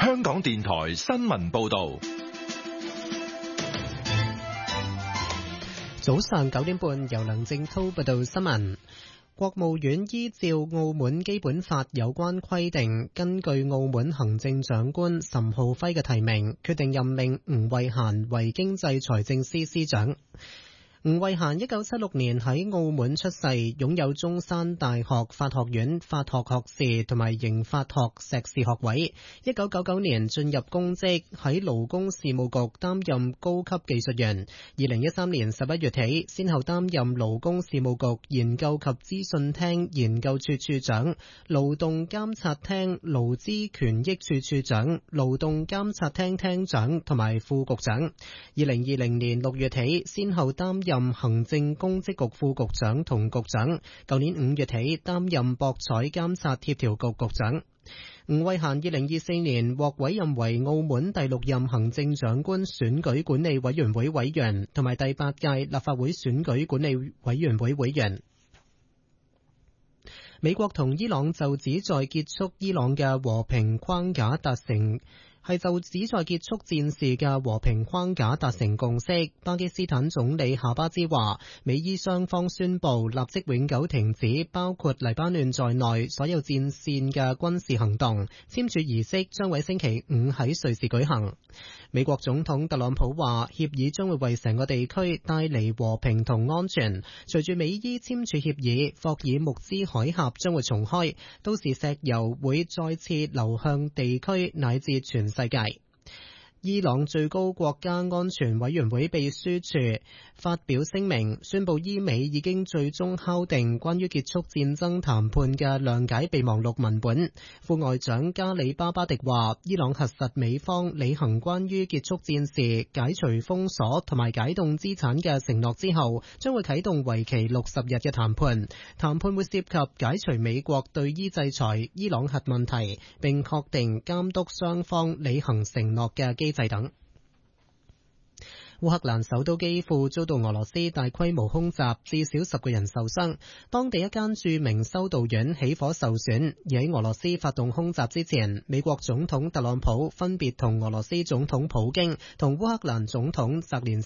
香港電台新聞報道。 早上9點半，由梁正濤報道新聞。國務院依照澳門基本法有關規定，根據澳門行政長官岑浩輝嘅提名，決定任命吳慧嫻為經濟財政司司長。吳慧嫻1976年喺澳門出世，擁有中山大學法學院法學學士同埋刑法學碩士學位。1999年進入公職，喺勞工事務局擔任高級技術員。2013年11月起，先後擔任勞工事務局研究及資訊廳研究處處長、勞動監察廳勞資權益處處長、勞動監察廳廳長同埋副局長。2020年6月起，先後擔任行政公職局副局長同局長，舊年5月起擔任博彩監察協調局局長。吳慧嫻2024年獲委任為澳門第6任行政長官選舉管理委員會委員，同埋第8屆立法會選舉管理委員會委員。美國同伊朗就旨在結束伊朗嘅和平框架達成共識。巴基斯坦總理夏巴茲話，美伊雙方宣布立即永久停止包括黎巴嫩在內所有戰線嘅軍事行動，簽署儀式將喺星期5喺瑞士舉行。美國總統特朗普話，協議將會為成個地區帶嚟和平同安全。隨住美伊簽署協議，霍爾木茲海峽將會重開，到時石油會再次流向地區乃至全世界。伊朗最高國家安全委員會秘書處發表聲明，宣布伊美已經最終敲定關於結束戰爭談判嘅諒解備忘錄文本。副外長加里巴巴迪話，伊朗核實美方履行關於結束戰事、解除封鎖同埋解凍資產嘅承諾之後，將會啟動為期60日嘅談判。談判會涉及解除美國對伊制裁、伊朗核問題，並確定監督雙方履行承諾嘅機制等。烏克蘭首都基輔遭到俄羅斯大規模空襲，至少10個人受傷。當地一間著名修道院起火受損。而喺俄羅斯發動空襲之前，美國總統特朗普分別同俄羅斯總統普京同烏克蘭總統澤連